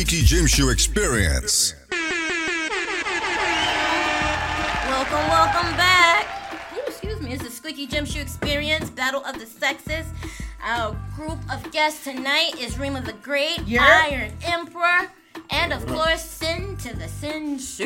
Squeaky Gym Shoe Experience. Welcome back. Ooh, excuse me. It's the Squeaky Gym Shoe Experience, Battle of the Sexes. Our group of guests tonight is Rima the Great, Iron Emperor, and of course, Sin to the Sincere.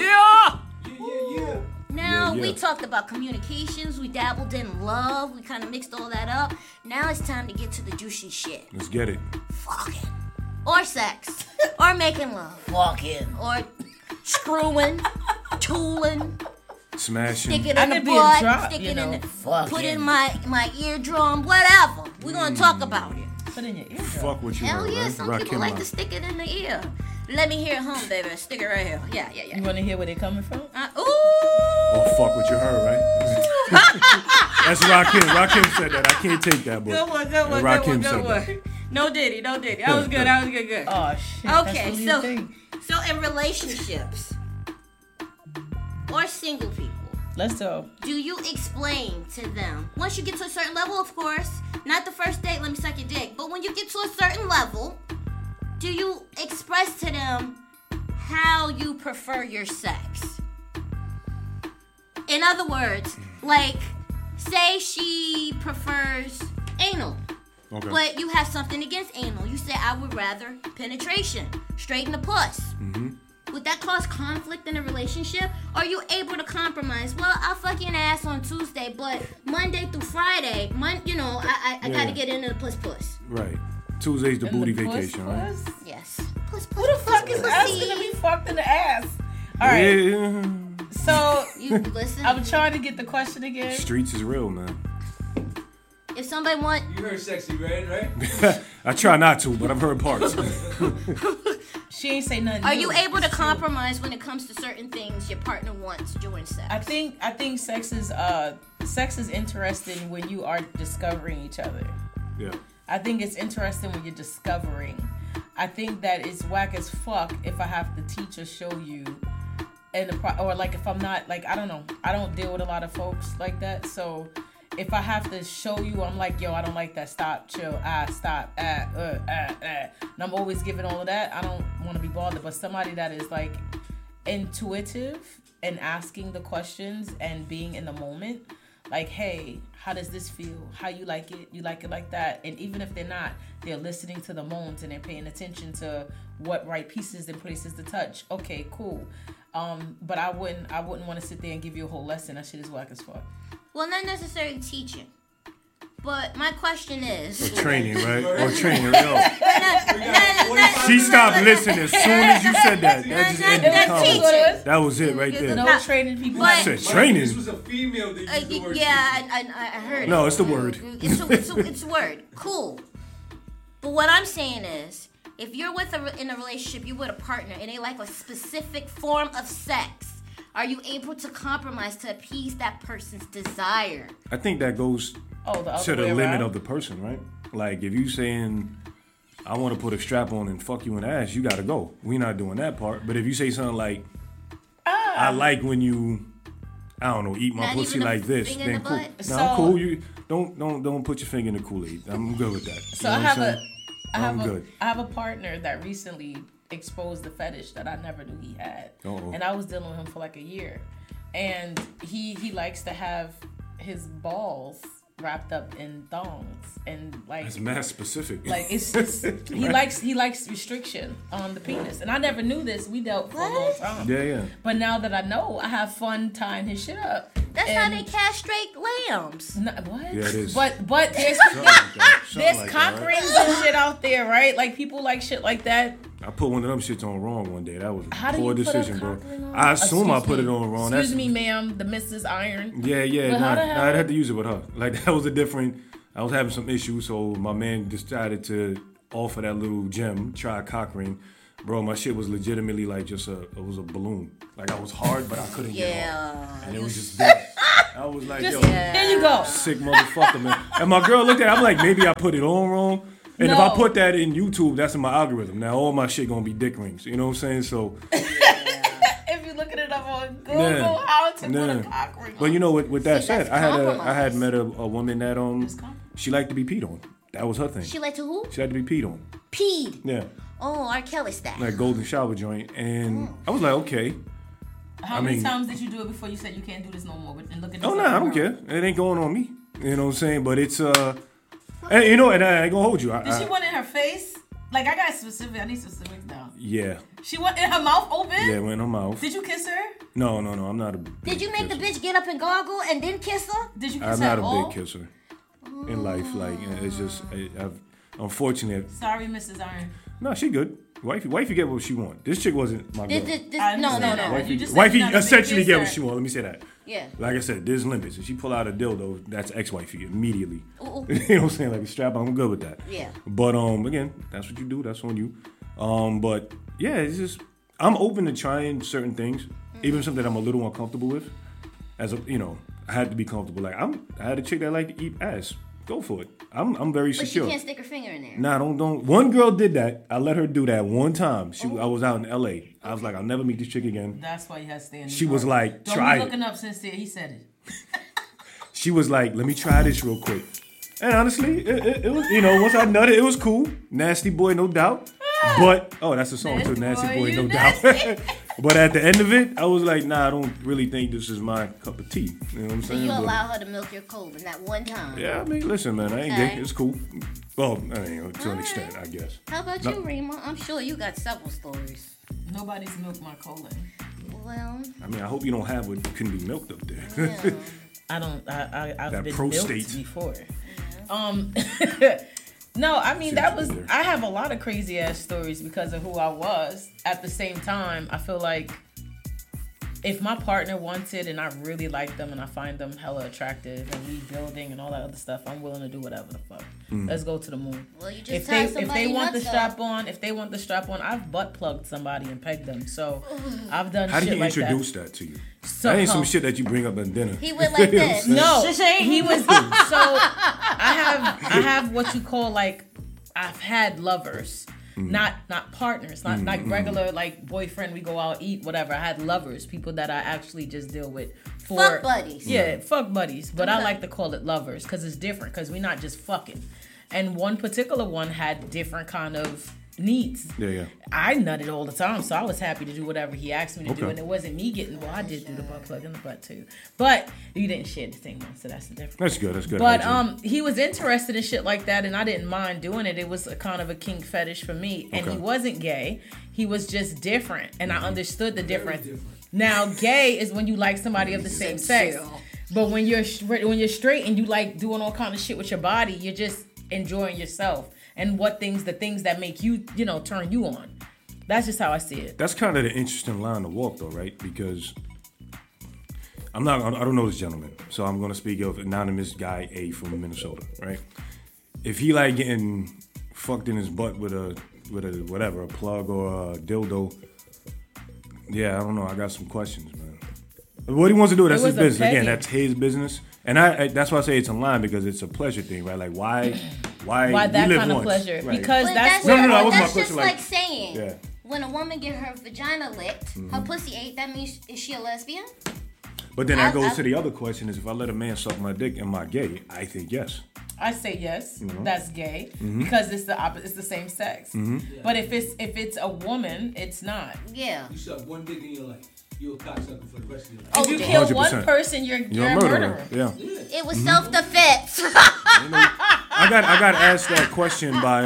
Now, we talked about communications, we dabbled in love, we kind of mixed all that up. Now it's time to get to the juicy shit. Let's get it. Fucking. Or sex. Or making love. Fucking. Or screwing. Tooling. Smashing. Stick it in the butt. Stick it in the... Fucking. Put in my eardrum. Whatever. We're going to talk about it. Put in your eardrum. Fuck what you Hell heard, yeah, right? some Rock people him like out. to stick it in the ear. Let me hear it home, baby. Stick it right here. Yeah. You want to hear where they're coming from? Ooh. Oh, fuck what you heard, right? That's Rakim. Rakim said that. I can't take that, Good but one. Rakim Good said one. No diddy. That was good. Good. Oh, shit. Okay, so in relationships or single people, Let's go. do you explain to them, once you get to a certain level, of course, not the first date, let me suck your dick, but when you get to a certain level, do you express to them how you prefer your sex? In other words, like, say she prefers anal. Okay. But you have something against anal. You say, I would rather penetration, straight in the puss. Mm-hmm. Would that cause conflict in a relationship? Are you able to compromise? Well, I'll fuck your ass on Tuesday, but Monday through Friday, I gotta get into the puss. Right. Tuesday's the booty puss, vacation, right? puss? Yes. Puss. Who the fuck is asking to be fucked in the ass? All right. Yeah. So, You listen. I'm trying to get the question again. Streets is real, man. If somebody want, You heard Sexy Red, right? I try not to, but I've heard parts. She ain't say nothing. are new. you able to It's true. compromise when it comes to certain things your partner wants during sex? I think sex is interesting when you are discovering each other. Yeah. I think it's interesting when you're discovering. I think that it's whack as fuck if I have to teach or show you, or like if I'm not, like, I don't know. I don't deal with a lot of folks like that, so if I have to show you, I'm like, yo, I don't like that. Stop, chill, stop, and I'm always giving all of that. I don't want to be bothered. But somebody that is like intuitive and asking the questions and being in the moment, like, hey, how does this feel? How you like it? You like it like that? And even if they're not, they're listening to the moans and they're paying attention to what right pieces and places to touch. Okay, cool. But I wouldn't want to sit there and give you a whole lesson. That shit is whack as fuck. Well, not necessarily teaching. But my question is... Training, right? Or training, yo. No, She stopped listening as soon as you said that. That just ended the that's conversation. teaching. That was it right there. No training people. But- I said This training. was a female that used the word Yeah, I heard it. No, it's the word. It's a word. Cool. But what I'm saying is, if you're in a relationship, you're with a partner, and they like a specific form of sex, are you able to compromise to appease that person's desire? I think that goes the other to the way limit around? of the person, right? Like, if you saying, I want to put a strap on and fuck you in the ass, you got to go. We not doing that part. But if you say something like, I like when you, I don't know, eat my Not pussy even a like this, finger in then the cool. butt? No, So- I'm cool. You don't put your finger in the Kool-Aid. I'm good with that. So You know I what have I'm a, saying? I have good. I have a partner that recently exposed the fetish that I never knew he had, Uh-oh. and I was dealing with him for like a year, and he likes to have his balls wrapped up in thongs and like It's mass specific. like it's just he likes restriction on the penis, and I never knew this. We dealt for a long time. yeah. But now that I know, I have fun tying his shit up. That's And- how they castrate lambs. What? Yeah, it is. But there's Something like that. Something there's like cock that, right? rings and shit out there, right? Like people like shit like that. I put one of them shits on wrong one day. That was How a do poor you put a decision, bro. cock ring on? I assume I Excuse put me. it on wrong. Excuse me, ma'am, the Mrs. Iron. Yeah. But how the hell- I'd have to use it with her. Like, that was a different. I was having some issues, so my man decided to offer that little gem, try a cock ring. Bro, my shit was legitimately like just it was a balloon. Like, I was hard, but I couldn't get off. Yeah. And it was just big. I was like, yo, There you go. sick motherfucker, man. And my girl looked at it, I'm like, maybe I put it on wrong. And if No. I put that in YouTube, that's in my algorithm. Now all my shit gonna be dick rings. You know what I'm saying? So If you're looking it up on Google, Yeah. how to put Yeah. a cock ring But you know, with that See, said, that's I had compromise. met a woman that compromise. she liked to be peed on. That was her thing. She like to who? She liked to be peed on. Peed. Yeah. Oh, R. Kelly style. like golden shower joint, and I was like, okay. How many times did you do it before you said you can't do this no more? And look at this. Oh no, I don't care. It ain't going on me. You know what I'm saying? But it's and, you know, and I ain't gonna hold you. Did she want in her face? Like I got specific. I need specifics now. Yeah. She went in her mouth open. Yeah, went in her mouth. Did you kiss her? No, I'm not a. Did you make the bitch get up and goggle and then kiss her? Did you kiss I'm her not at a all? big kisser in life. Like it's just, I've unfortunate. Sorry, Mrs. Iron. No, she good. Wifey get what she want. This chick wasn't my girl. No. You just said Wifey you're not a big essentially get what kisser. she want. Let me say that. Yeah. Like I said, there's limits. If she pull out a dildo, that's ex-wifey immediately. You know what I'm saying? Like a strap on, I'm good with that. Yeah. But again, that's what you do. That's on you. But yeah, it's just I'm open to trying certain things, even something I'm a little uncomfortable with. As a, you know, I had to be comfortable. Like I had a chick that liked to eat ass. Go for it. I'm very But secure. she can't stick her finger in there. Nah, don't. One girl did that. I let her do that one time. I was out in L.A. I was like, I'll never meet this chick again. That's why you had to stay in. She was like, Don't try be it. looking up since he said it. She was like, let me try this real quick. And honestly, it was, you know, once I nutted, it was cool. Nasty boy, no doubt. But, that's a song too. Nasty boy, you no doubt. But at the end of it, I was like, nah, I don't really think this is my cup of tea. You know what I'm So saying? you But- allow her to milk your cold in that one time. Yeah, I mean, listen, man, I ain't Okay. gay. It's cool. Well, I mean, to an extent, I guess. How about No. you, Rima? I'm sure you got several stories. Nobody's milked my colon. Well, I mean, I hope you don't have what couldn't be milked up there. yeah. I don't. I've That been prostate. milked before. No, I mean that was. I have a lot of crazy ass stories because of who I was. At the same time, I feel like if my partner wants it and I really like them and I find them hella attractive and we building and all that other stuff, I'm willing to do whatever the fuck. Let's go to the moon. Well, you just If tied they somebody want the nuts strap on, I've butt plugged somebody and pegged them. So I've done How do shit you like introduce that to you? So That ain't some shit that you bring up at dinner. He went like You know what I'm this. saying? No, he was. So I have what you call like I've had lovers, not partners, not like regular like boyfriend. We go out eat whatever. I had lovers, people that I actually just deal with for Fuck buddies. Yeah, fuck buddies. But I Okay. like to call it lovers because it's different because we're not just fucking. And one particular one had different kind of needs. Yeah. I nutted all the time, so I was happy to do whatever he asked me to do, Okay. and it wasn't me getting. Well, I did do the butt plug in the butt too, but you didn't share the same one, so that's the difference. That's good. That's good. But hygiene. he was interested in shit like that, and I didn't mind doing it. It was a kind of a kink fetish for me, and Okay. he wasn't gay. He was just different, and I understood the difference. different. Now, gay is when you like somebody of the same sex, but when you're straight and you like doing all kind of shit with your body, you're just enjoying yourself and the things that make you turn you on. That's just how I see it. That's kind of the interesting line to walk, though, right? Because I don't know this gentleman, so I'm gonna speak of anonymous guy A from Minnesota, right? If he like getting fucked in his butt with a whatever, a plug or a dildo, yeah, I don't know. I got some questions, man. What he wants to do, that's It his was a business. Again, petty- that's his business, and I that's why I say it's a line because it's a pleasure thing, right? Like why Why we that live kind of once, pleasure? right? Because But that's No, that was my that's just question, like like- saying Yeah. when a woman get her vagina licked, her pussy ate. That means is she a lesbian? But then that goes I- to the other question: is if I let a man suck my dick, am I gay? I think yes. I say yes, that's gay Mm-hmm. because it's the same sex. But if it's a woman, it's not. Yeah. You suck one dick in your life. You're a cocksucker for the rest of your life. Oh, If you damn. kill 100%. one person, you're You're a murderer. Yeah. It was self-defense. I got asked that question by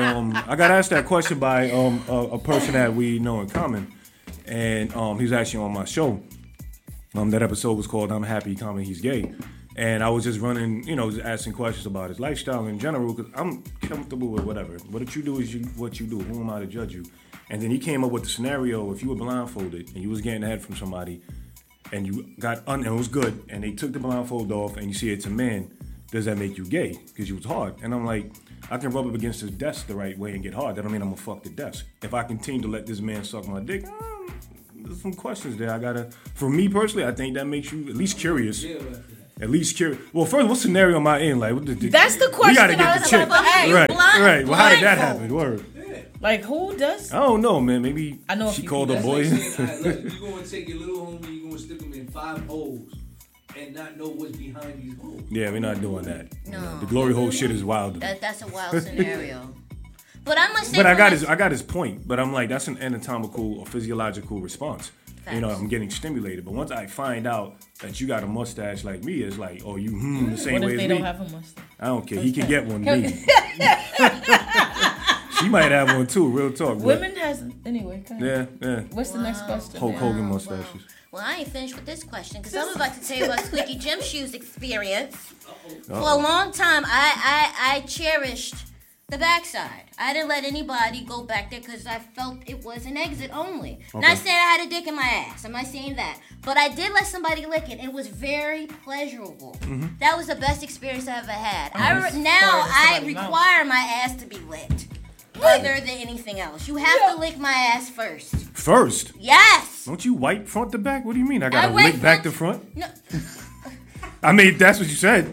a person that we know in common, and he was actually on my show. That episode was called "I'm Happy, He's Gay," and I was just running, just asking questions about his lifestyle in general because I'm comfortable with whatever. What you do is what you do. Who am I to judge you? And then he came up with the scenario: if you were blindfolded and you was getting head from somebody, and you got and it was good, and they took the blindfold off, and you see it's a man. Does that make you gay? Because you was hard. And I'm like, I can rub up against his desk the right way and get hard. That don't mean I'm gonna fuck the desk. If I continue to let this man suck my dick, there's some questions there. For me personally, I think that makes you at least curious. Yeah, after that. At least curious. Well, first, what scenario am I in? Like, what That's the question We gotta that I get was the chick. about to ask. Right, Blind- right. Well, how did that blindfold. happen? Word. Like who does? I don't know, man. Maybe I know a she few called people. her That's boy. like saying, all right, look, you're going to take your little homie, you're going to stick him in 5 holes and not know what's behind these holes. Yeah, we're not doing that. No. The glory hole shit is wild. That's a wild scenario. But I must say, But I for got his point. But I'm like, that's an anatomical or physiological response. You know, Facts. I'm getting stimulated. But once I find out that you got a mustache like me, it's like, oh, you the same What way if as they me. don't have a mustache? I don't care. He can get one. Me. She might have one too. Real talk. But Women has anyway. Go ahead. yeah. What's the next question? Hulk Hogan mustaches. Well, I ain't finished with this question because I'm about to tell you about Squeaky Jim Shoes experience. For a long time, I cherished the backside. I didn't let anybody go back there because I felt it was an exit only. Not saying I had a dick in my ass. I'm not saying that. But I did let somebody lick it. It was very pleasurable. That was the best experience I ever had. Now I require my ass to be licked. Other than anything else. You have to lick my ass first. First? Yes! Don't you wipe front to back? What do you mean? I gotta wipe lick back front- to front? No. I mean, that's what you said.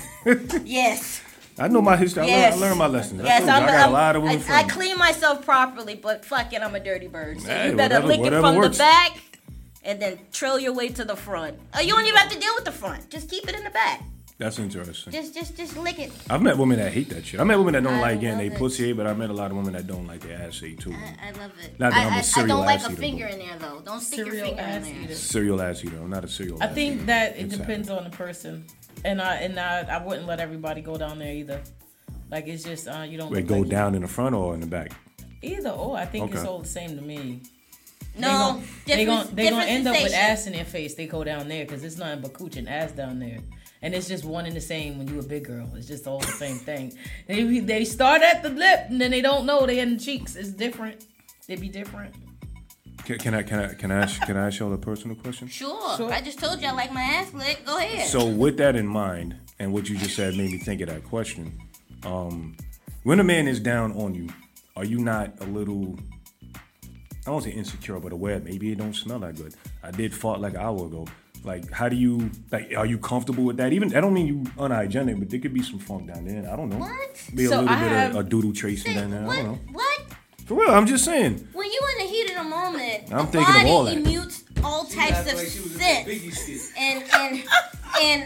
Yes. I know my history. Yes. I learned my lessons. Yes, I got a lot of women I friends. clean myself properly, but fuck it, I'm a dirty bird. So Hey, you better lick it whatever from works. the back and then trail your way to the front. Oh, you don't even have to deal with the front. Just keep it in the back. That's interesting. Just lick it. I've met women that hate that shit. I met women that don't I like getting love their it. pussy ate, but I met a lot of women that don't like their ass ate too. I love it. Not that I'm a I serial don't like ass a eater, finger but- in there though. Don't stick your Serial finger in ass there. eater. Serial ass eater. I'm not a serial I ass think eater. that it Inside. depends on the person, and I wouldn't let everybody go down there either. Like it's just you don't. Wait, look go like down in the front or in the back? Either or. I think it's Okay. all the same to me. No, They gonna different end up with sensation. ass in their face. They go down there because it's nothing but cooch and ass down there, and it's just one and the same when you a big girl. It's just all the same thing. They start at the lip and then they don't know they in the cheeks. It's different. They be different. Can I ask y'all a personal question? Sure. I just told you I like my ass licked. Go ahead. So with that in mind, and what you just said made me think of that question. When a man is down on you, are you not a little, I don't say insecure, but aware maybe it don't smell that good? I did fart like an hour ago. Like, how do you, like, are you comfortable with that? Even, I don't mean you unhygienic, but there could be some funk down there. I don't know. What? Be a So little I bit have- of a doodle tracing down there. I What? don't know. What? For real, I'm just saying. When you in the heat of the moment, I'm the thinking of body all that. emutes all She types acted of like she was in that Biggie scents. skit.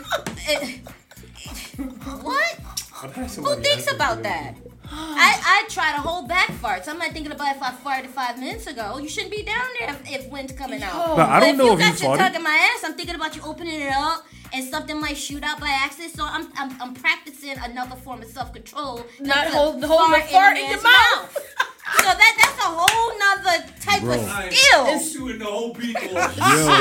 What? Who thinks about that? I try to hold back farts. I'm not thinking about if I farted 5 minutes ago. You shouldn't be down there if wind's coming out. But I don't know if you got your farted. tongue in my ass, I'm thinking about you opening it up and something might shoot out by accident. So I'm practicing another form of self-control. Not to hold the fart in your man's mouth. So that's a whole nother type Bro. of skill. It's shooting the whole beat off.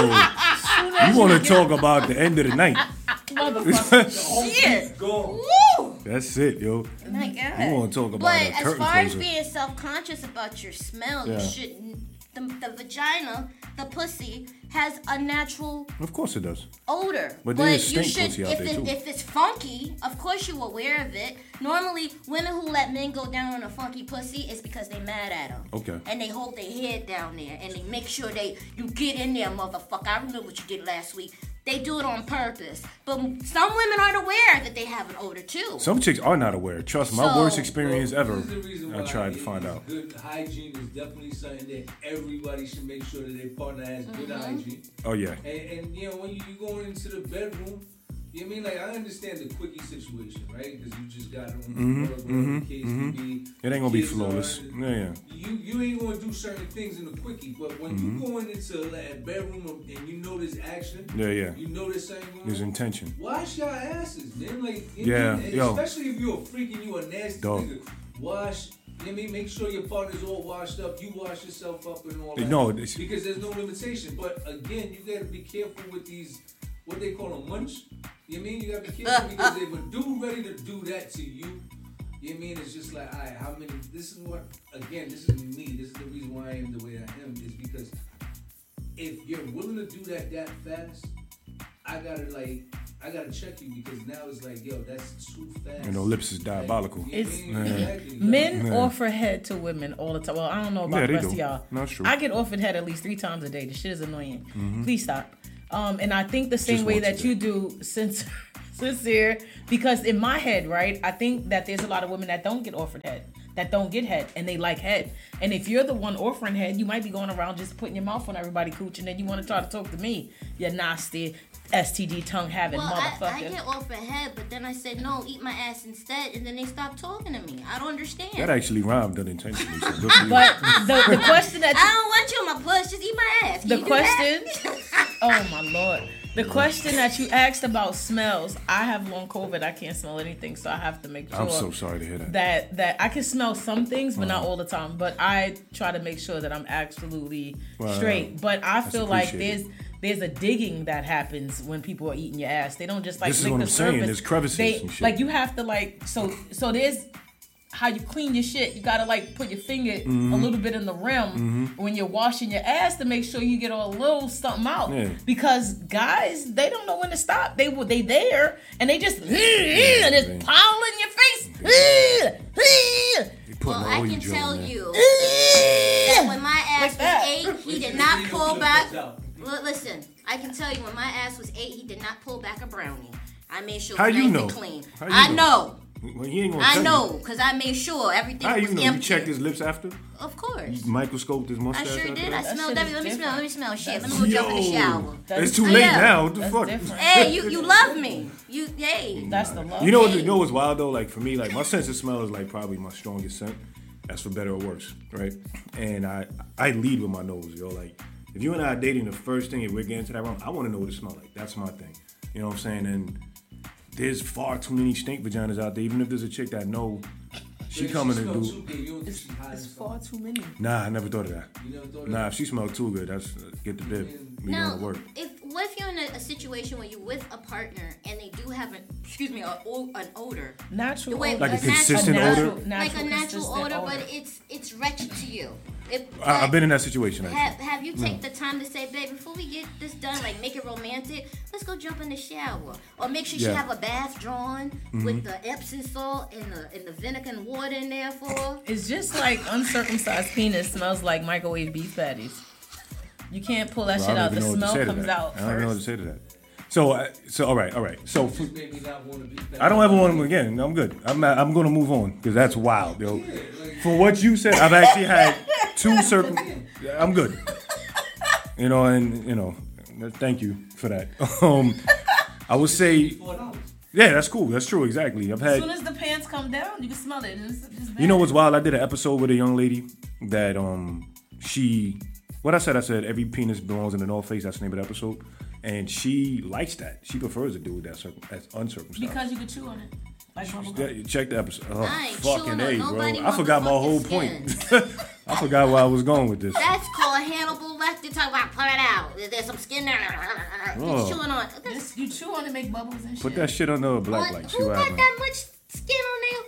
Yo, you want to talk about the end of the night? Motherfucker. The whole Shit. beat gone. Woo! That's it, yo. My God. You want to talk about But a as curtain far as closer. being self-conscious about your smell, Yeah. you shouldn't. The vagina, the pussy, has a natural Of course it does. odor. But there is you stink should, pussy out there, too. if it's funky, of course you're aware of it. Normally, women who let men go down on a funky pussy is because they mad at them. Okay. And they hold their head down there and they make sure you get in there, motherfucker. I remember what you did last week. They do it on purpose. But some women aren't aware that they have an odor too. Some chicks are not aware. Trust me, my So- worst experience ever. This is the reason I why tried to find out. Good hygiene is definitely something that everybody should make sure that their partner has good hygiene. Oh yeah. And you know, when you going into the bedroom, you know what I mean? Like, I understand the quickie situation, right? Because you just got it on the floor, whatever the case can be. It ain't gonna be Kids flawless. are- Yeah. You ain't gonna do certain things in the quickie, but when you going into like, a bedroom and you know there's action, Yeah. you know there's something going There's on. intention. Wash your asses, man. Like, you Yeah, know, and yo. especially if you're a freak and you a nasty Dog. nigga. Wash. You know what I mean? Make sure your partner's all washed up. You wash yourself up and all that. No, it's- because there's no limitation. But again, you gotta be careful with these, what they call a munch. You know what I mean? You gotta be careful because if a dude ready to do that to you, you know what I mean? It's just like, alright, how many? This is what. Again, this is me. This is the reason why I am the way I am. Is because if you're willing to do that fast, I gotta check you because now it's like, yo, that's too fast. You know, lips is diabolical. It's- Exactly. Men Yeah. offer head to women all the time. Well, I don't know about Yeah, the they rest do. of y'all. No, it's true. I get offered head at least 3 times a day. The shit is annoying. Please stop. And I think the same Just way once a that day. you do, sincere, because in my head, right, I think that there's a lot of women that don't get offered head, that don't get head, and they like head. And if you're the one offering head, you might be going around just putting your mouth on everybody cooch, and then you want to try to talk to me. You're nasty. STD tongue having Well, motherfucker. I get off ahead, but then I said no, eat my ass instead, and then they stopped talking to me. I don't understand. That actually rhymed unintentionally. So good for you. But the question that I don't want you on my puss. Just eat my ass. Can the you do that? question, oh my lord, the question that you asked about smells. I have long COVID. I can't smell anything, so I have to make sure. I'm so sorry to hear that. That I can smell some things, but not all the time. But I try to make sure that I'm absolutely straight. But I feel like there's a digging that happens when people are eating your ass. They don't just like This is lick what the I'm saying. surface. There's crevices and shit. Like you have to like so there's how you clean your shit. You gotta like put your finger Mm-hmm. a little bit in the rim when you're washing your ass to make sure you get a little something out. Yeah. Because guys, they don't know when to stop. They there and they just and it's man. piling in your face. You put Well, my I oil can gel tell in there. you that when my ass Like that. was 8, he did not pull back. Listen, I can tell you when my ass was 8, he did not pull back a brownie. I made sure How it was you nice know? and clean. How you I know? know. Well, he ain't gonna I tell know, you. because I made sure everything How was you know? empty. You checked his lips after? Of course. You microscoped his I mustache sure after did. that? I That smelled shit everything. is Let me smell shit. Let me That's- go jump in the shower. It's too late Yeah. now. What the That's fuck? different. Hey, you love me. Hey. That's the love. You know what's wild though? Like for me, like my sense of smell is like probably my strongest scent. That's for better or worse, right? And I lead with my nose, yo. Like if you and I are dating, the first thing if we're getting to that room, I want to know what it smells like. That's my thing. You know what I'm saying? And there's far too many stink vaginas out there. Even if there's a chick that know she coming to do. It's far too many. Nah, I never thought of that. You never thought of Nah, if she smells too good, that's get the bib. We Now, going to work. what if you're in a situation where you're with a partner and they do have an odor, Natural. Wait, odor. Like a a consistent natural- odor. like a natural consistent odor, but it's wretched to you. I've been in that situation. Actually. Have you take the time to say, babe, before we get this done, like make it romantic, let's go jump in the shower, or make sure she Yeah. have a bath drawn with the Epsom salt and the vinegar and water in there for her. It's just like uncircumcised penis smells like microwave beef patties. You can't pull that Well, shit I out. don't The even know what to smell say to comes that. out I don't even know what to first. say to that. So all right. So Made me not want to be back. I don't ever want them again. I'm good. I'm gonna move on because that's wild, yo. For what you said, I've actually had two I'm good. You know, and you know, thank you for that. I would say, $4. yeah, that's cool. That's true. Exactly. I've As soon had. as the pants come down, you can smell it. And it's just You know bad. what's wild? I did an episode with a young lady that what I said every penis belongs in the North Face. That's the name of the episode. And she likes that. She prefers a dude that's uncircumcised. Because you can chew on it. Like bubble gum. Yeah, check the episode. Oh, I ain't fucking chewing A, on bro. nobody I forgot my whole motherfucking point. I forgot where I was going with this. That's called Hannibal Lecter. Talk about pull it out. There's some skin there. Oh. Just chewing on. Just, you chew on it, make bubbles and shit. Put that shit under a black light. See Who what got happens. that much skin on there?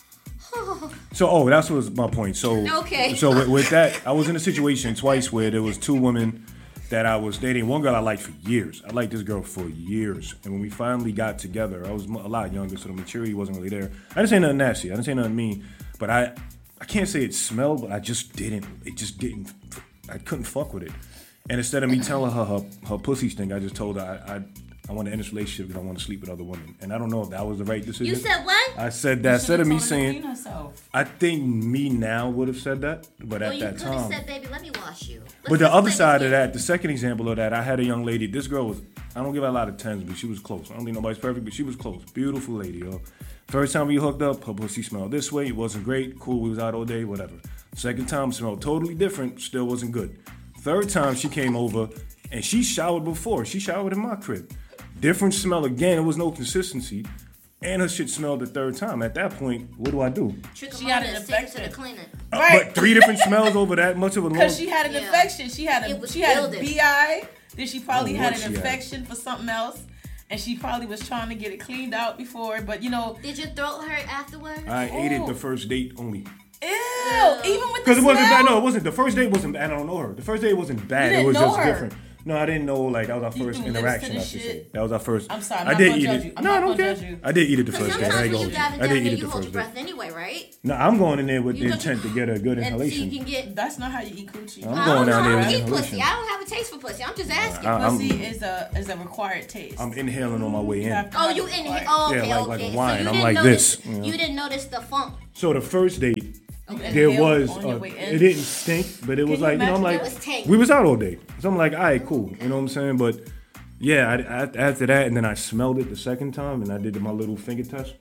So, that's was my point. So, Okay. So with that, I was in a situation twice where there was two women that I was dating. One girl I liked for years. I liked this girl for years. And when we finally got together, I was a lot younger, so the maturity wasn't really there. I didn't say nothing nasty. I didn't say nothing mean. But I can't say it smelled, but I just didn't. It just didn't. I couldn't fuck with it. And instead of me telling her pussy stink, I just told her I want to end this relationship because I want to sleep with other women. And I don't know if that was the right decision. You said what? I said that. Instead of me saying, Clean herself. I think me now would have said that, but Well, at you that could have time. said, baby, let me wash you. But the other side of that, the second example of that, I had a young lady. This girl was, I don't give her a lot of tens, but she was close. I don't think nobody's perfect, but she was close. Beautiful lady, yo. First time we hooked up, her pussy smelled this way. It wasn't great. Cool, we was out all day, whatever. Second time, smelled totally different. Still wasn't good. Third time, she came over, and she showered before. She showered in my crib. Different smell again. There was no consistency. And her shit smelled the third time. At that point, what do? Trick She him had out an and take him to infection. the clinic. Right. But 3 different smells over that much of a long. Because she had an Yeah. infection. She had It was a building. BI. Then she probably Oh, had what an she had? infection for something else. And she probably was trying to get it cleaned out before. But you know, Did your throat hurt afterwards? I ate it Oh. the first date only. ew. Even with the Because it wasn't smell? bad. No, it wasn't. The first date wasn't bad. I don't know her. The first date wasn't bad. You It was didn't just know her. different. No, I didn't know. Like, that was our You first threw lips to interaction, the I should say. shit? That was our first. I'm sorry, I'm I not did gonna eat judge it. you. I'm No, not I don't gonna care. judge you. I did eat it the Because first day. I sometimes ain't when gonna you hold dive you. I down did there, eat it you the hold first your day. breath anyway, right? No, I'm going in there with the You intent to get a good And so inhalation. you can get. That's not how you eat coochie. I'm I going don't know down there how with to eat inhalation. pussy. I don't have a taste for pussy. I'm just asking. I'm- Pussy is a required taste. I'm inhaling on my way You in. have to Oh, have you a in required- here? Oh, okay, Yeah, like okay. a wine. So you I'm didn't like notice, this, you know. You didn't notice the funk. So the first date, You there inhale was, on your way in. it didn't stink, but it was you like, you know, I'm imagine like, it was tangy? we was out all day. So I'm like, all right, cool. You know what I'm saying? But Yeah, after that, and then I smelled it the second time, and I did my little finger test.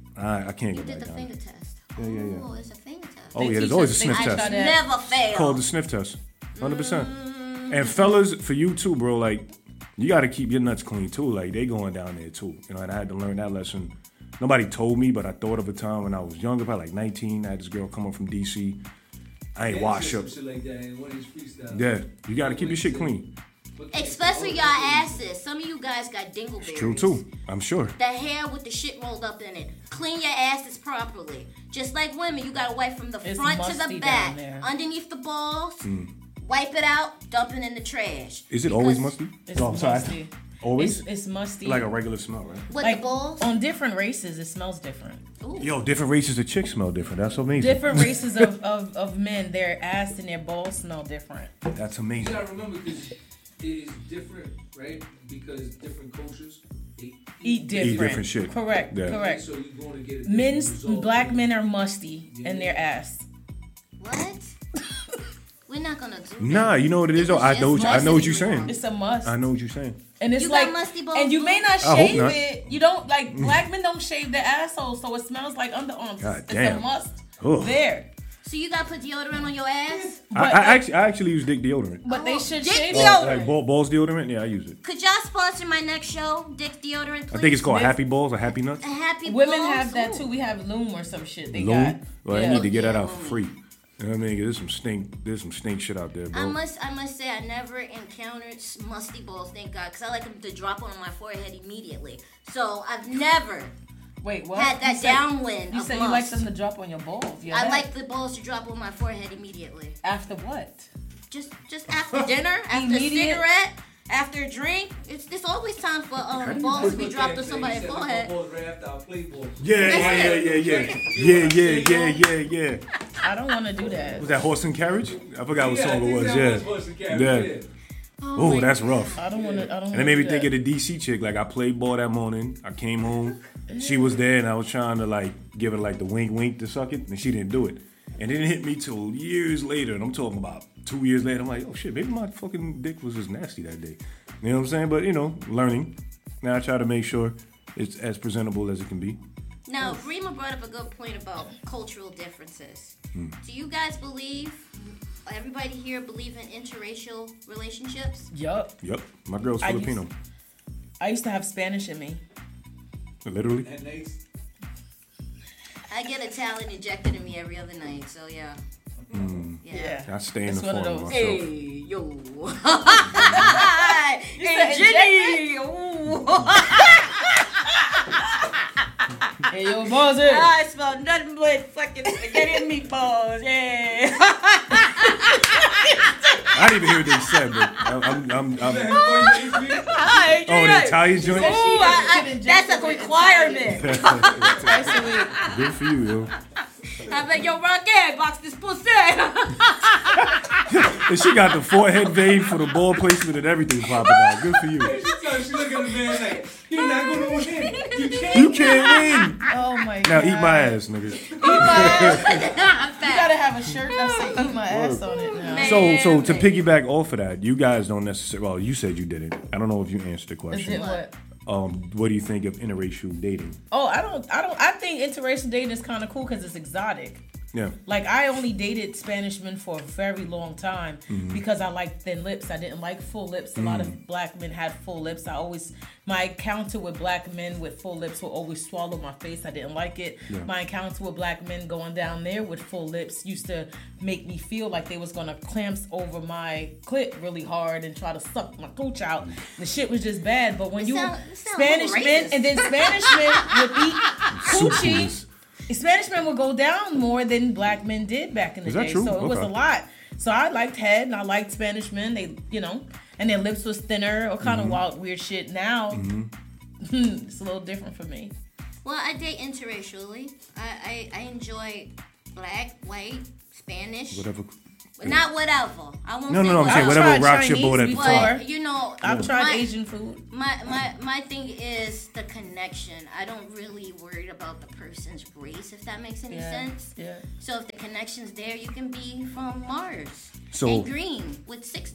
I can't You go did back the down. finger test. Yeah. Oh, it's a finger test. Oh yeah, there's always a They sniff teach us test. that. Never fail. Called the sniff test. 100%. And fellas, for you too, bro, like, you got to keep your nuts clean too. Like, they going down there too. You know, and I had to learn that lesson. Nobody told me, but I thought of a time when I was younger, probably like 19. I had this girl come up from D.C. I ain't wash up. Shit like that in one of his freestyles. Yeah, you got to keep your shit clean. Especially y'all asses. Some of you guys got dingleberries. It's true too, I'm sure. The hair with the shit rolled up in it. Clean your asses properly. Just like women, you gotta wipe from the It's front to musty the down back, there. underneath the balls. Wipe it out, dump it in the trash. Is it always Because- musty? It's Oh, sorry. musty. Always? It's musty. Like a regular smell, right? With like the balls? on different races, it smells different. Yo, different races of chicks smell different. That's amazing. Different races of men, their ass and their balls smell different. That's You amazing. gotta remember because it is different, right? Because different cultures they Eat different. different shit. Correct. Yeah. Correct. So you're going to get a different Men's result. black men are musty in their ass. What? We're not gonna do that. Nah, you know what it is though. I know what you're saying. It's a must. I know what you're saying. And it's You got like, musty balls, and you too? may not I hope shave not. it. You don't like black men don't shave their assholes, so it smells like underarms. God It's damn. a must Ugh. there. So you gotta put deodorant on your ass? I actually use dick deodorant. But they should Dick shave deodorant. it. Like balls deodorant. Yeah, I use it. Could y'all sponsor my next show, Dick Deodorant, please? I think it's called Happy Balls or Happy Nuts. A Happy Women Balls? have that Ooh. too. We have Loom or some shit. They Loom. got. Well, I yeah. need to get that out Yeah, for free. You know what I mean? 'Cause there's some stink shit out there, I bro. must say I never encountered musty balls, thank God, because I like them to drop on my forehead immediately. So I've never Wait, what? had that You said- downwind You of said you like must. them to drop on your balls. Your I head. like the balls to drop on my forehead immediately. After what? Just after dinner, after a Immediate? cigarette, after a drink. It's always time for balls to be dropped on somebody's forehead. Right after I play ball. Yeah. I don't want to do that. Was that Horse and Carriage? I forgot what song it was. Yeah. Yeah. Oh, that's rough. I don't want to. I don't. And it made me think of the DC chick. Like, I played ball that morning. I came home. She was there, and I was trying to, like, give her, like, the wink to suck it, and she didn't do it. And it didn't hit me till years later, and I'm talking about 2 years later. I'm like, oh, shit, maybe my fucking dick was just nasty that day. You know what I'm saying? But, you know, learning. Now I try to make sure it's as presentable as it can be. Now, Rima brought up a good point about cultural differences. Hmm. Do you guys believe, everybody here believe in interracial relationships? Yup. Yep. My girl's I Filipino. I used to have Spanish in me. Literally. And nice. I get Italian injected in me every other night, so yeah. Yeah. I stay in It's the one of farm those. myself. Hey, yo. said Jenny. Ooh. Hey, yo, Moses. I smell nothing but fucking spaghetti and meatballs. Yeah. I didn't even hear what they said, but I'm Hi, oh, the Italian joint? Ooh, that's a requirement. Twice a week. Good for you, yo. I'm like, yo, Rocket, box this pussy. And she got the forehead vein for the ball placement and everything popping out. Good for you. She look at the man like, you're not going to win. You can't. You can't win. Oh my Now god. eat my ass, nigga. You gotta have a shirt that says "Eat my ass" on it now. So to piggyback off of that, you guys don't necessarily. Well, you said you didn't. I don't know if you answered the Is question. it what? What do you think of interracial dating? Oh, I think interracial dating is kind of cool because it's exotic. Yeah. Like, I only dated Spanish men for a very long time Mm-hmm. because I liked thin lips. I didn't like full lips. A lot of black men had full lips. My encounter with black men with full lips will always swallow my face. I didn't like it. Yeah. My encounter with black men going down there with full lips used to make me feel like they was gonna clamps over my clit really hard and try to suck my cooch out. The shit was just bad. But when It sound Spanish a little men, racist. and then Spanish men would eat coochie. Coolest. Spanish men would go down more than black men did back in the Is that day. true? So it was Okay. a lot. So I liked head and I liked Spanish men. They, and their lips was thinner or kind of wild, weird shit. Now, it's a little different for me. Well, I date interracially. I enjoy black, white, Spanish. Whatever. Not whatever. I won't No, say I'm saying I've whatever tried rocks your Chinese boat at the before. top. But, you know, I've tried my- Asian food. My thing is the connection. I don't really worry about the person's race, if that makes any sense. Yeah. So if the connection's there, you can be from Mars So- and green with 6 dicks.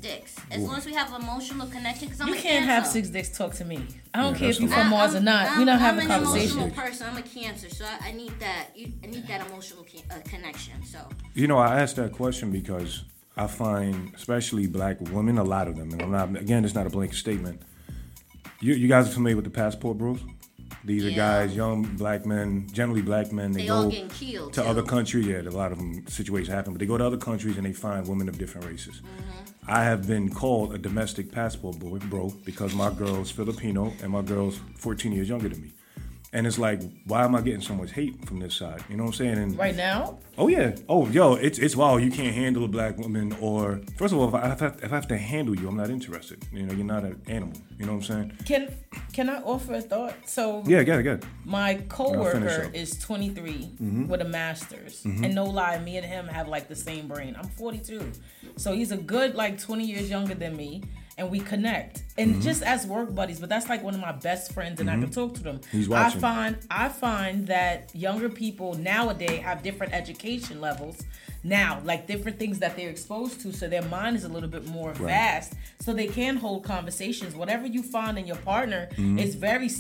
As long as we have emotional connection, because I'm You a can't Cancer. have 6 dicks talk to me. I don't Yeah, care if that's you the from law. Mars or not. We don't have a I'm conversation. an emotional person. I'm a Cancer, so I need that. I need that emotional connection. So You know, I asked that question because I find, especially black women, a lot of them, and I'm not. Again, it's not a blanket statement. You guys are familiar with the passport bros? These are Yeah. guys, young black men, generally black men. They they all go getting killed to too. other countries. Yeah, a lot of them situations happen, but they go to other countries and they find women of different races. Mm-hmm. I have been called a domestic passport boy, bro, because my girl's Filipino and my girl's 14 years younger than me. And it's like, why am I getting so much hate from this side? You know what I'm saying? And Right now? oh yeah, oh yo, it's wow. You can't handle a black woman, or first of all, if I have to handle you, I'm not interested. You know, you're not an animal. You know what I'm saying? Can I offer a thought? So Yeah, get it. my finish coworker up. is 23 with a master's, and no lie, me and him have like the same brain. I'm 42, so he's a good like 20 years younger than me, and we connect, and just as work buddies. But that's like one of my best friends, and I can talk to them. He's watching. I find that younger people nowadays have different education levels. Now, like different things that they're exposed to, so their mind is a little bit more vast, so they can hold conversations. Whatever you find in your partner is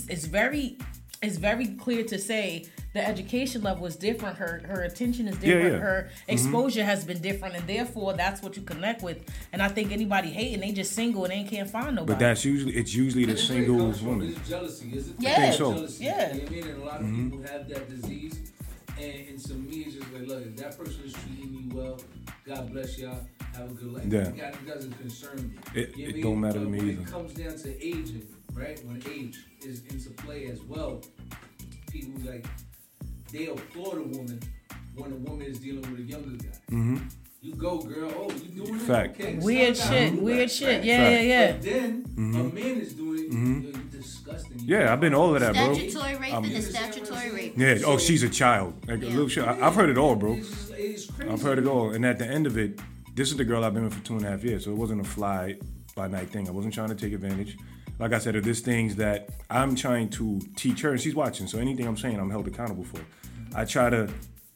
very clear to say the education level is different. Her attention is different. Yeah. Her exposure has been different, and therefore that's what you connect with. And I think anybody hating, they just single and they can't find nobody. But it's usually the That's where it single comes from. woman. It's jealousy, is it? Yeah. I think so. Jealousy. Yeah. You know what I mean? And a lot of people have that disease. And to me, it's just like, look, if that person is treating you well, God bless y'all, have a good life. Yeah. It doesn't concern me. It You know what I mean? don't matter to But me when either. it comes down to aging, right? When age is into play as well, people like, they applaud a woman when a woman is dealing with a younger guy. Mm-hmm. You go, girl. Oh, you doing Fact. it? Okay. weird Stop down. shit. Weird shit. Right? Yeah. But then a man is doing it. Yo, you disgusting. You Yeah, I've been all of that, bro. Statutory raping is statutory rape. Yeah. Oh, she's a child. Like, Yeah. little shit. I've heard it all, bro. It's crazy. I've heard it all. And at the end of it, this is the girl I've been with for 2.5 years, so it wasn't a fly by night thing. I wasn't trying to take advantage. Like I said, if there's things that I'm trying to teach her, and she's watching, so anything I'm saying, I'm held accountable for. I try to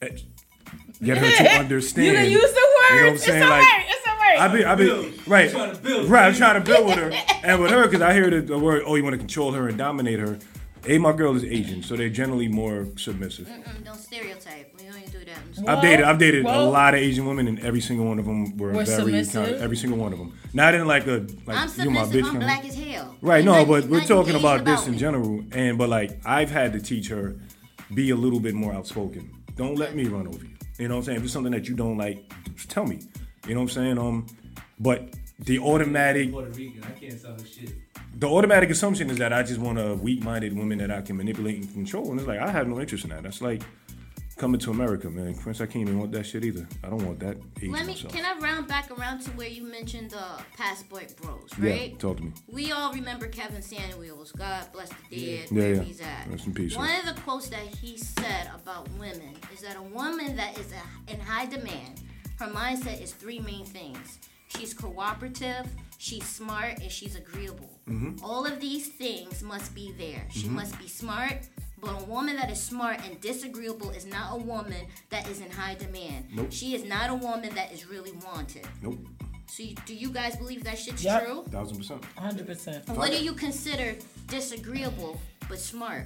get her to understand. You can use the words. You know what I'm saying? It's Like, alright. It's alright. I be right. Trying to build. Right, I'm trying to build with her, and with her, because I hear the word, oh, you want to control her and dominate her. My girl is Asian, so they're generally more submissive. Don't stereotype. We don't do that. I've dated a Well, lot of Asian women, and every single one of them were very submissive? every single one of them. Not in like I'm you my submissive. bitch. I'm kind of- black as hell. Right, You're no, not- but you're we're not talking engaged about this in me. general, but like I've had to teach her, be a little bit more outspoken. Don't let me run over you. You know what I'm saying? If it's something that you don't like, just tell me. You know what I'm saying? But the automatic Puerto Rican. I can't tell her shit. the automatic assumption is that I just want a weak-minded woman that I can manipulate and control, and it's like I have no interest in that. That's like coming to America, man. Prince, I can't even want that shit either. I don't want that. Can I round back around to where you mentioned the passport bros, Yeah, right? talk to me. We all remember Kevin Samuels. God bless the dead. Yeah, where yeah. he's at. Rest in peace, One yeah. of the quotes that he said about women is that a woman that is in high demand, her mindset is 3 main things. She's cooperative, she's smart, and she's agreeable. Mm-hmm. All of these things must be there. She must be smart, but a woman that is smart and disagreeable is not a woman that is in high demand. Nope. She is not a woman that is really wanted. Nope. So do you guys believe that shit's Yep. true? 1,000%. 100%. What do you consider disagreeable but smart?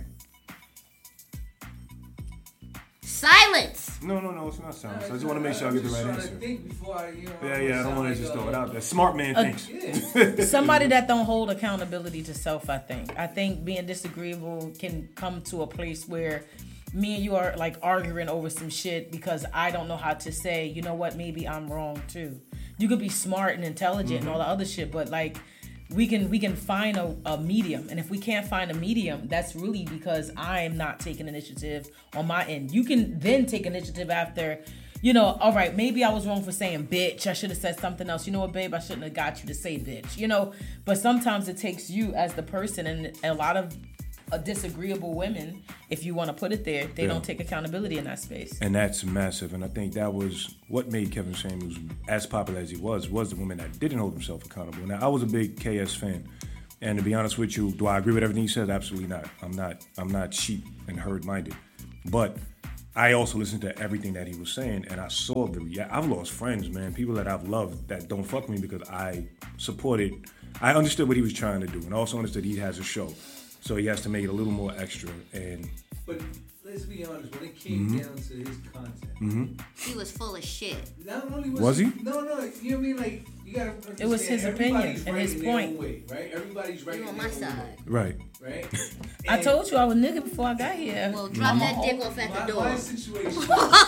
Silence! No, it's not silence. I just want to make sure I get the right I'm answer. just trying to think before I, Yeah, I don't want to just throw it out there. Smart man thinks. Somebody that don't hold accountability to self, I think being disagreeable can come to a place where me and you are like arguing over some shit because I don't know how to say, you know what, maybe I'm wrong too. You could be smart and intelligent and all the other shit, but like we can find a medium, and if we can't find a medium, that's really because I'm not taking initiative on my end. You can then take initiative after, you know, all right, maybe I was wrong for saying bitch. I should have said something else. You know what, babe? I shouldn't have got you to say bitch. You know, but sometimes it takes you as the person, and a lot of disagreeable women, if you want to put it there, they don't take accountability in that space. And that's massive. And I think that was what made Kevin Samuels as popular as he was the women that didn't hold himself accountable. Now, I was a big KS fan. And to be honest with you, do I agree with everything he says? Absolutely not. I'm not sheep and herd minded. But I also listened to everything that he was saying, and I saw I've lost friends, man. People that I've loved that don't fuck me because I understood what he was trying to do, and also understood he has a show. So he has to make it a little more extra. But let's be honest, when it came down to his content, he was full of shit. Not only was he? No, you know what I mean? Like, you gotta understand, It was his opinion and his point. Way, right? Everybody's right You on in my their own side. way, Right. right? I told you I was nigga before I got here. Well, drop that dick off at the door. My situation.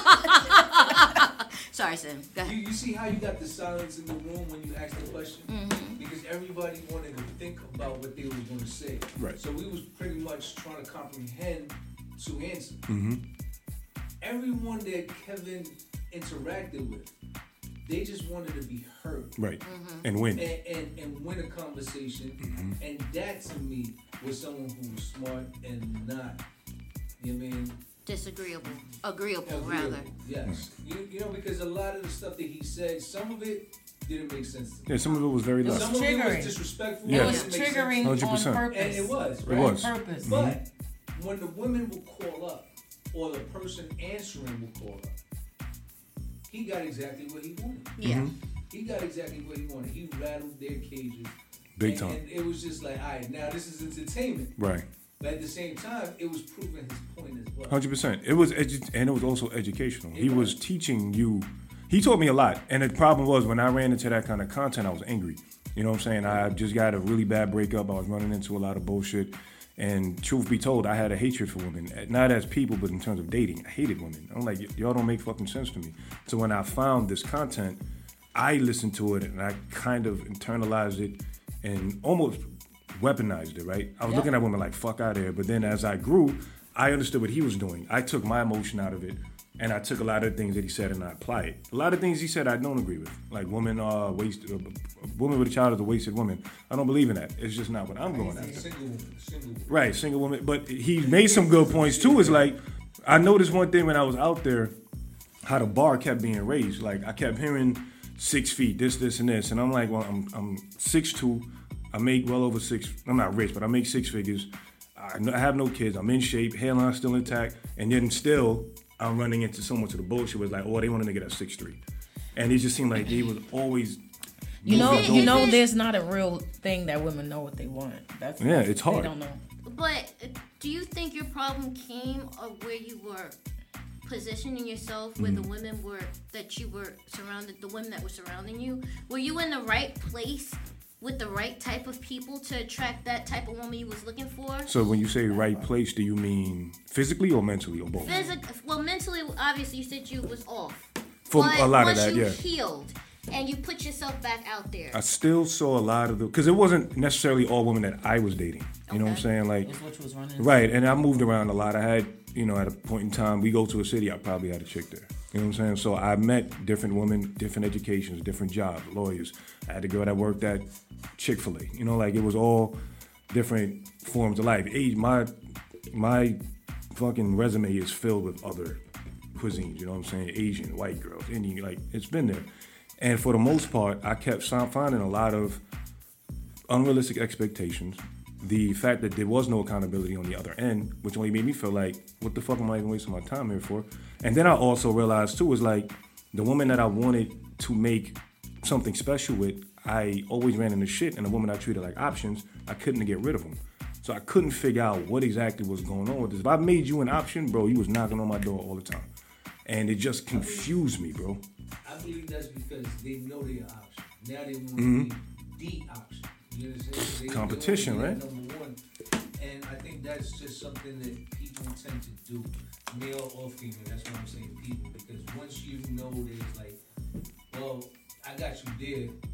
Sorry, Sim. Go ahead. You see how you got the silence in the room when you asked the question? Because everybody wanted to think about what they were going to say. Right. So we was pretty much trying to comprehend two answers. Everyone that Kevin interacted with, they just wanted to be heard. Right. And win. And win a conversation. And that to me was someone who was smart and not, you know what I mean? Agreeable, rather. Yes. You know, because a lot of the stuff that he said, some of it didn't make sense to me. Yeah, some of it was very loud. Some of it was disrespectful. Yeah. It was Didn't make triggering sense. 100%. on purpose. And it was, It right? was. On purpose. But when the women will call up, or the person answering will call up, he got exactly what he wanted. Yeah. He got exactly what he wanted. He rattled their cages. Big time. And it was just like, all right, now this is entertainment. Right. But at the same time, it was proving his point as well. 100%. It was and it was also educational. He was teaching you. He taught me a lot. And the problem was when I ran into that kind of content, I was angry. You know what I'm saying? I just got a really bad breakup. I was running into a lot of bullshit. And truth be told, I had a hatred for women. Not as people, but in terms of dating. I hated women. I'm like, y'all don't make fucking sense to me. So when I found this content, I listened to it and I kind of internalized it and almost weaponized it, right? I was looking at women like, fuck out of here. But then as I grew, I understood what he was doing. I took my emotion out of it, and I took a lot of the things that he said and I applied it. A lot of things he said I don't agree with. Like women are wasted, a woman with a child is a wasted woman. I don't believe in that. It's just not what I'm going after. Single. Right, single woman. But he made some good points too. It's like, I noticed one thing when I was out there, how the bar kept being raised. Like I kept hearing 6 feet, this, and this. And I'm like, well, I'm 6'2". I make well over I'm not rich, but I make 6 figures. I have no kids. I'm in shape. Hairline still intact. And then still, I'm running into so much of the bullshit. Was like, oh, they want a nigga that's 6'3". And it just seemed like he was always. You know, there's not a real thing that women know what they want. It's hard. They don't know. But do you think your problem came of where you were positioning yourself, where the women were that you were surrounded, the women that were surrounding you? Were you in the right place with the right type of people to attract that type of woman you was looking for? So when you say right place, do you mean physically or mentally or both? Well, mentally, obviously, you said you was off. For but a lot of once that, you yeah. healed and you put yourself back out there. I still saw a lot of because it wasn't necessarily all women that I was dating. You know what I'm saying? Like, That's what you was running. right. And I moved around a lot. I had, at a point in time, we go to a city, I probably had a chick there. You know what I'm saying? So I met different women, different educations, different jobs, lawyers. I had a girl that worked at Chick-fil-A. Like it was all different forms of life. My fucking resume is filled with other cuisines. You know what I'm saying? Asian, white girls, Indian, like it's been there. And for the most part, I kept finding a lot of unrealistic expectations. The fact that there was no accountability on the other end, which only made me feel like, what the fuck am I even wasting my time here for? And then I also realized too, is like the woman that I wanted to make something special with, I always ran into shit, and the woman I treated like options, I couldn't get rid of them. So I couldn't figure out what exactly was going on with this. If I made you an option, bro, you was knocking on my door all the time. And it just confused me, bro. I believe that's because they know they're an option. Now they want to be the option. You understand? Competition, right? Number one. And I think that's just something that people tend to do, male or female. That's why I'm saying people. Because once you know there's like, well, I got you there,